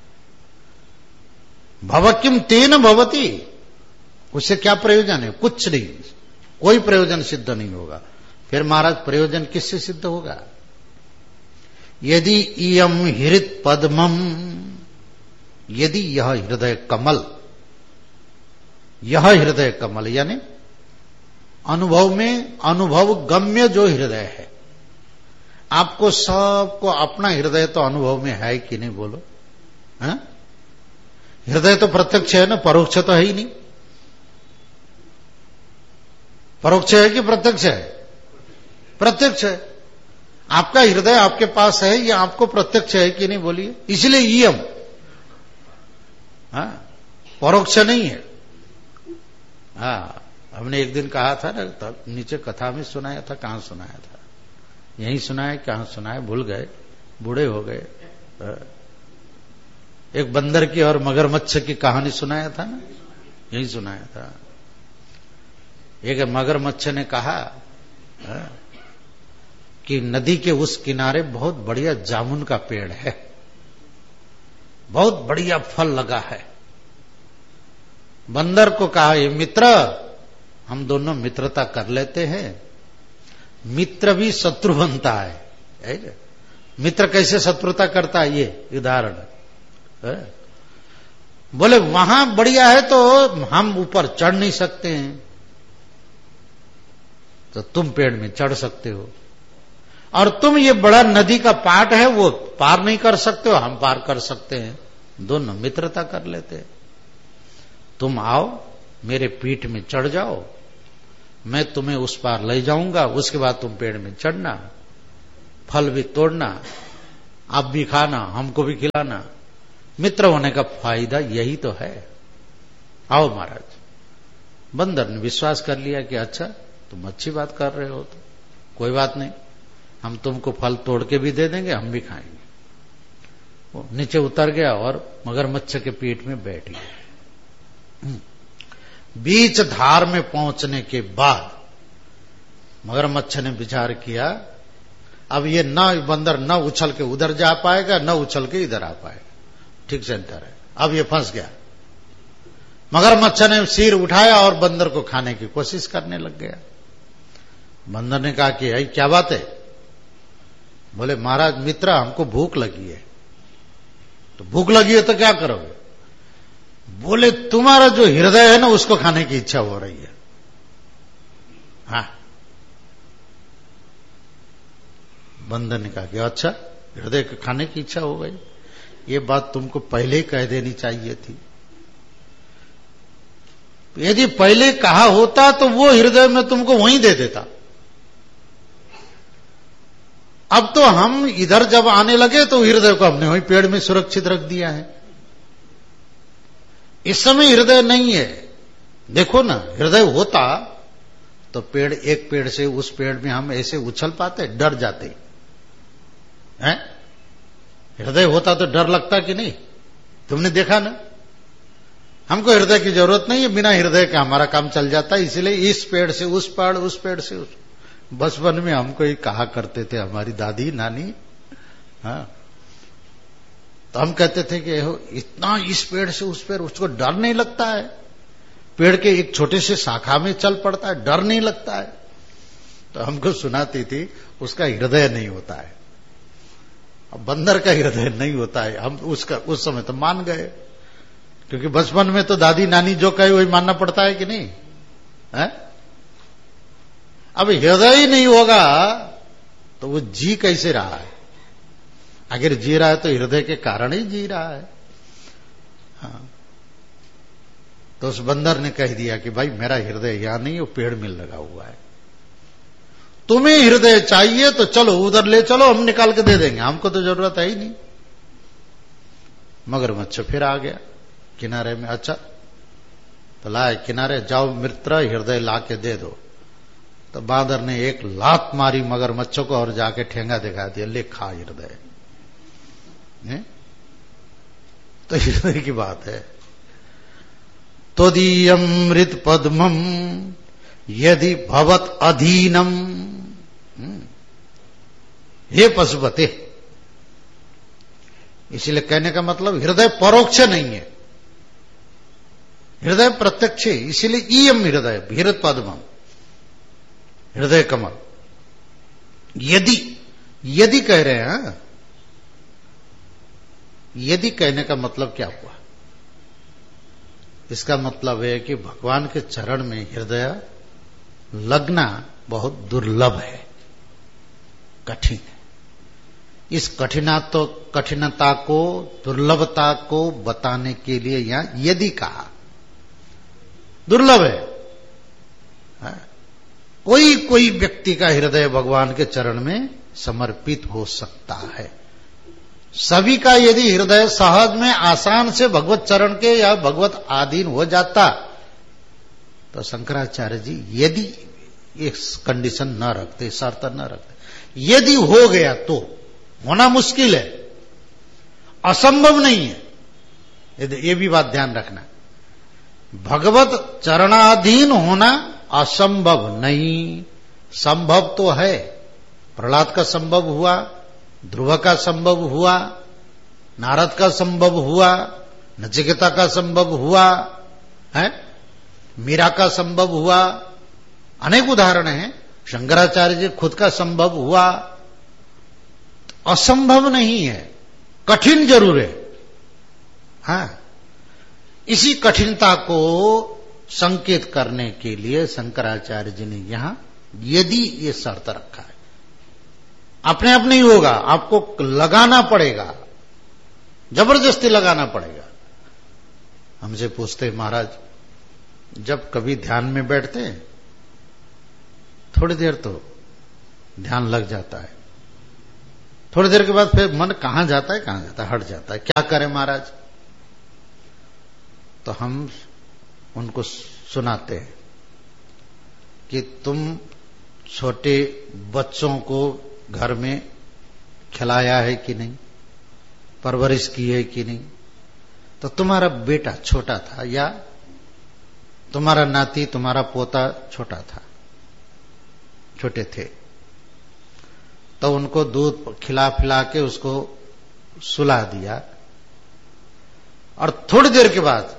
भव किम तेन भवति, उससे क्या प्रयोजन है? कुछ नहीं, कोई प्रयोजन सिद्ध नहीं होगा। फिर महाराज प्रयोजन किससे सिद्ध होगा? यदि इयम हृत पद्मम, यदि यह हृदय कमल, यह हृदय कमल यानी अनुभव में अनुभव गम्य जो हृदय है। आपको सबको अपना हृदय तो अनुभव में है कि नहीं बोलो? है? हृदय तो प्रत्यक्ष है ना, परोक्ष तो है ही नहीं। परोक्ष है कि प्रत्यक्ष है? प्रत्यक्ष है। आपका हृदय आपके पास है, ये आपको प्रत्यक्ष है कि नहीं बोलिए? इसलिए यम हाँ, परोक्ष नहीं है। हाँ, हमने एक दिन कहा था ना, तब नीचे कथा में सुनाया था। कहां सुनाया था? यहीं सुनाया, कहां सुनाया भूल गए, बूढ़े हो गए। एक बंदर की और मगरमच्छ की कहानी सुनाया था ना, यहीं सुनाया था। एक मगरमच्छ ने कहा कि नदी के उस किनारे बहुत बढ़िया जामुन का पेड़ है, बहुत बढ़िया फल लगा है। बंदर को कहा, ये मित्र, हम दोनों मित्रता कर लेते हैं। मित्र भी शत्रु बनता है। मित्र कैसे शत्रुता करता है, ये उदाहरण है। बोले वहां बढ़िया है तो हम ऊपर चढ़ नहीं सकते हैं, तो तुम पेड़ में चढ़ सकते हो। और तुम ये बड़ा नदी का पाट है वो पार नहीं कर सकते हो, हम पार कर सकते हैं। दोनों मित्रता कर लेते हैं। तुम आओ, मेरे पीठ में चढ़ जाओ, मैं तुम्हें उस पार ले जाऊंगा। उसके बाद तुम पेड़ में चढ़ना, फल भी तोड़ना, आप भी खाना, हमको भी खिलाना। मित्र होने का फायदा यही तो है। आओ महाराज। बंदर ने विश्वास कर लिया कि अच्छा तुम अच्छी बात कर रहे हो, तो कोई बात नहीं, हम तुमको फल तोड़ के भी दे देंगे, हम भी खाएंगे। वो नीचे उतर गया और मगरमच्छ के पीठ में बैठ गया। बीच धार में पहुंचने के बाद मगरमच्छ ने विचार किया, अब ये न बंदर न उछल के उधर जा पाएगा, न उछल के इधर आ पाएगा, ठीक सेंटर है। अब ये फंस गया। मगरमच्छ ने सिर उठाया और बंदर को खाने की कोशिश करने लग गया। बंदर ने कहा कि भाई क्या बात है? बोले महाराज मित्र, हमको भूख लगी है। तो भूख लगी है तो क्या करोगे? बोले तुम्हारा जो हृदय है ना, उसको खाने की इच्छा हो रही है। हाँ, बंदर ने कहा कि अच्छा हृदय को खाने की इच्छा हो गई, ये बात तुमको पहले ही कह देनी चाहिए थी। यदि पहले कहा होता तो वो हृदय में तुमको वहीं दे देता। अब तो हम इधर जब आने लगे तो हृदय को हमने वहीं पेड़ में सुरक्षित रख दिया है। इस समय हृदय नहीं है। देखो ना, हृदय होता तो पेड़, एक पेड़ से उस पेड़ में हम ऐसे उछल पाते, डर जाते हैं। हृदय होता तो डर लगता कि नहीं? तुमने देखा ना, हमको हृदय की जरूरत नहीं है, बिना हृदय के हमारा काम चल जाता है। इसलिए इस पेड़ से उस पेड़, उस पेड़ से उस। बचपन में हमको ही कहा करते थे हमारी दादी नानी। हाँ, तो हम कहते थे कि इतना इस पेड़ से उस पेड़, उसको डर नहीं लगता है। पेड़ के एक छोटे से शाखा में चल पड़ता है, डर नहीं लगता है। तो हमको सुनाती थी उसका हृदय नहीं होता है। अब बंदर का हृदय नहीं होता है, हम उसका उस समय तो मान गए, क्योंकि बचपन में तो दादी नानी जो कहे वही मानना पड़ता है कि नहीं है? अब हृदय ही नहीं होगा तो वो जी कैसे रहा है? अगर जी रहा है तो हृदय के कारण ही जी रहा है। हाँ। तो उस बंदर ने कह दिया कि भाई मेरा हृदय यहां नहीं, वो पेड़ में लगा हुआ है। तुम्हें हृदय चाहिए तो चलो उधर ले चलो, हम निकाल के दे देंगे, हमको तो जरूरत है ही नहीं। मगरमच्छ फिर आ गया किनारे में। अच्छा तो लाए किनारे, जाओ मित्र हृदय ला के दे दो। तो बांदर ने एक लात मारी मगरमच्छ को और जाके ठेंगा दिखा दिया, ले खा हृदय। तो हृदय की बात है। तोदीयमृत पद्मम यदि भवत अधीनम, हे पशुपते। इसलिए कहने का मतलब हृदय परोक्ष नहीं है, हृदय प्रत्यक्ष है। इसीलिए ईयम हृदय भीरत पद्मम, हृदय कमल। यदि यदि कह रहे हैं, यदि कहने का मतलब क्या हुआ? इसका मतलब है कि भगवान के चरण में हृदय लगना बहुत दुर्लभ है, कठिन है। इस कठिना तो कठिनता को, दुर्लभता को बताने के लिए यहां यदि कहा। दुर्लभ है, है? कोई कोई व्यक्ति का हृदय भगवान के चरण में समर्पित हो सकता है। सभी का यदि हृदय सहज में आसान से भगवत चरण के या भगवत आधीन हो जाता तो शंकराचार्य जी यदि एक कंडीशन न रखते, शर्त न रखते। यदि हो गया तो होना मुश्किल है, असंभव नहीं है। ये भी बात ध्यान रखना, भगवत चरणाधीन होना असंभव नहीं, संभव तो है। प्रहलाद का संभव हुआ, ध्रुव का संभव हुआ, नारद का संभव हुआ, नचिकेता का संभव हुआ है, मीरा का संभव हुआ, अनेक उदाहरण हैं। शंकराचार्य जी खुद का संभव हुआ। असंभव नहीं है, कठिन जरूर है। हाँ, इसी कठिनता को संकेत करने के लिए शंकराचार्य जी ने यहां यदि ये शर्त रखा है। अपने आप नहीं होगा, आपको लगाना पड़ेगा, जबरदस्ती लगाना पड़ेगा। हमसे पूछते महाराज, जब कभी ध्यान में बैठते हैं थोड़ी देर तो ध्यान लग जाता है, थोड़ी देर के बाद फिर मन कहां जाता है कहां जाता है, हट जाता है। क्या करें महाराज? तो हम उनको सुनाते हैं कि तुम छोटे बच्चों को घर में खिलाया है कि नहीं, परवरिश की है कि नहीं। तो तुम्हारा बेटा छोटा था या तुम्हारा नाती, तुम्हारा पोता छोटा था, छोटे थे, तो उनको दूध खिला पिला के उसको सुला दिया और थोड़ी देर के बाद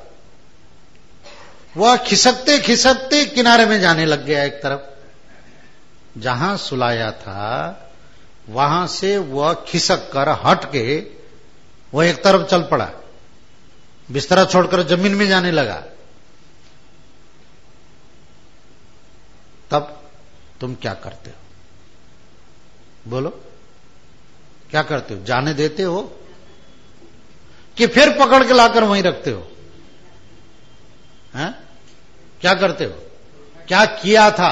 वह खिसकते खिसकते किनारे में जाने लग गया एक तरफ। जहां सुलाया था वहां से वह खिसक कर हट के वह एक तरफ चल पड़ा, बिस्तरा छोड़कर जमीन में जाने लगा। तब तुम क्या करते हो? बोलो, क्या करते हो? जाने देते हो कि फिर पकड़ के लाकर वहीं रखते हो? हैं? क्या करते हो? क्या किया था?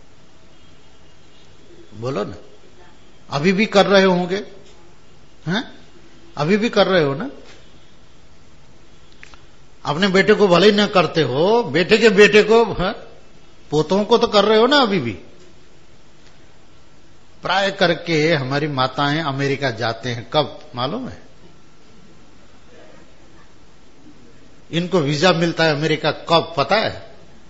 बोलो ना। अभी भी कर रहे होंगे, हैं? अभी भी कर रहे हो ना। अपने बेटे को भले ही न करते हो, बेटे के बेटे को, है? पोतों को तो कर रहे हो ना अभी भी। प्राय करके हमारी माताएं अमेरिका जाते हैं, कब मालूम है? इनको वीजा मिलता है अमेरिका कब पता है?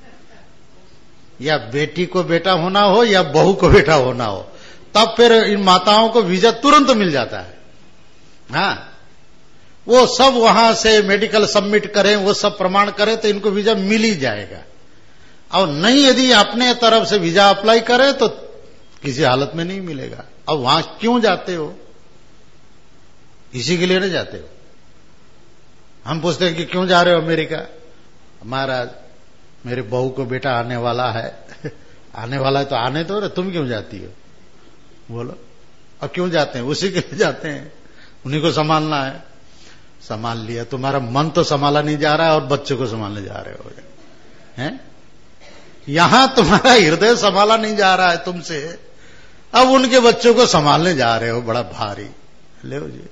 या बेटी को बेटा होना हो या बहू को बेटा होना हो, तब फिर इन माताओं को वीजा तुरंत मिल जाता है। हाँ, वो सब वहां से मेडिकल सबमिट करें, वो सब प्रमाण करें तो इनको वीजा मिल ही जाएगा। और नहीं यदि अपने तरफ से वीजा अप्लाई करें तो किसी हालत में नहीं मिलेगा। अब वहां क्यों जाते हो? इसी के लिए नहीं जाते हो। हम पूछते हैं कि क्यों जा रहे हो अमेरिका? महाराज मेरे बहू को बेटा आने वाला है। आने वाला है तो आने दो रे, तुम क्यों जाती हो? बोलो। और क्यों जाते हैं? उसी के लिए जाते हैं, उन्हीं को संभालना है। संभाल लिया, तुम्हारा मन तो संभाला नहीं जा रहा है और बच्चों को संभालने जा रहे हो हैं? यहां तुम्हारा हृदय संभाला नहीं जा रहा है तुमसे, अब उनके बच्चों को संभालने जा रहे हो, बड़ा भारी। ले जी।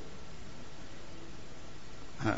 हाँ।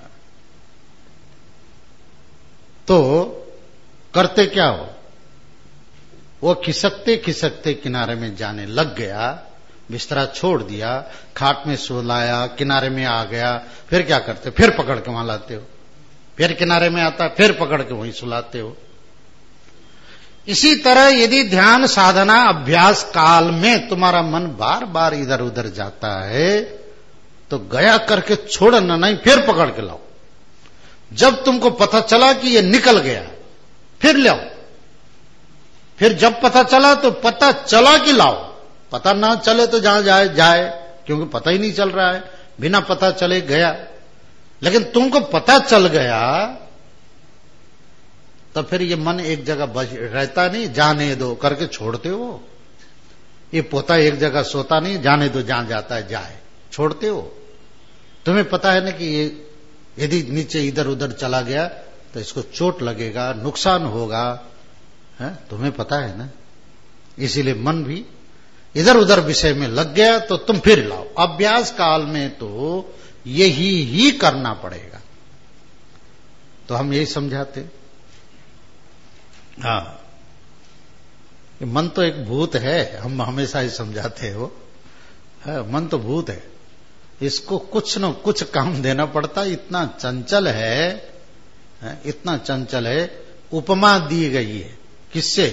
तो करते क्या हो? वो खिसकते खिसकते किनारे में जाने लग गया, बिस्तरा छोड़ दिया, खाट में सुलाया, किनारे में आ गया। फिर क्या करते? फिर पकड़ के वहां लाते हो, फिर किनारे में आता, फिर पकड़ के वहीं सुलाते हो। इसी तरह यदि ध्यान साधना अभ्यास काल में तुम्हारा मन बार बार इधर उधर जाता है तो गया करके छोड़ना नहीं, फिर पकड़ के लाओ। जब तुमको पता चला कि ये निकल गया फिर लाओ। फिर जब पता चला तो पता चला कि लाओ, पता ना चले तो जहां जाए जाए, क्योंकि पता ही नहीं चल रहा है, बिना पता चले गया। लेकिन तुमको पता चल गया तो फिर ये मन एक जगह बच रहता नहीं, जाने दो करके छोड़ते हो। ये पोता एक जगह सोता नहीं, जाने दो, जहां जाता है जाए, छोड़ते हो। तुम्हें पता है ना कि ये यदि नीचे इधर उधर चला गया तो इसको चोट लगेगा, नुकसान होगा, है? तुम्हें पता है ना। इसीलिए मन भी इधर उधर विषय में लग गया तो तुम फिर लाओ। अभ्यास काल में तो यही ही करना पड़ेगा। तो हम यही समझाते। हाँ, मन तो एक भूत है, हम हमेशा ही समझाते हो। है, मन तो भूत है, इसको कुछ न कुछ काम देना पड़ता। इतना चंचल है, है इतना चंचल है। उपमा दी गई है किससे?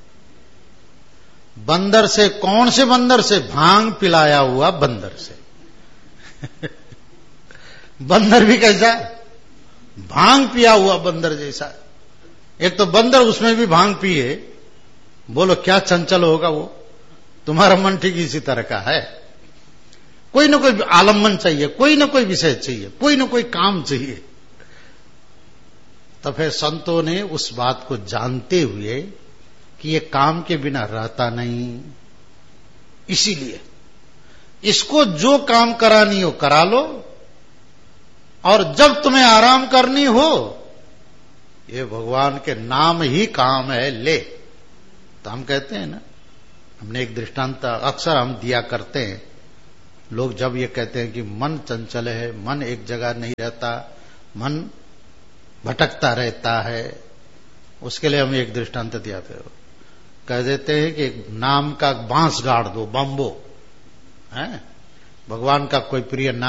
बंदर से। कौन से बंदर से? भांग पिलाया हुआ बंदर से। बंदर भी कैसा? भांग पिया हुआ बंदर जैसा। एक तो बंदर, उसमें भी भांग पिए, बोलो क्या चंचल होगा वो। तुम्हारा मन ठीक इसी तरह का है। कोई ना कोई आलम्बन चाहिए, कोई ना कोई विषय चाहिए, कोई ना कोई काम चाहिए। तो फिर संतों ने उस बात को जानते हुए कि ये काम के बिना रहता नहीं, इसीलिए इसको जो काम करानी हो करा लो, और जब तुम्हें आराम करनी हो, ये भगवान के नाम ही काम है, ले। तो हम कहते हैं ना, हमने एक दृष्टांत अक्सर हम दिया करते हैं। लोग जब ये कहते हैं कि मन चंचल है, मन एक जगह नहीं रहता, मन भटकता रहता है, उसके लिए हम एक दृष्टांत दिया थे। कह देते हैं कि नाम का बांस गाड़ दो, बम्बो है, भगवान का कोई प्रिय नाम